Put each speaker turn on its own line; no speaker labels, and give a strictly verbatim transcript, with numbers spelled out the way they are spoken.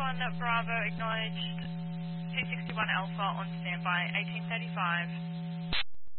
Bravo acknowledged two sixty-one Alpha on standby, eighteen thirty-five.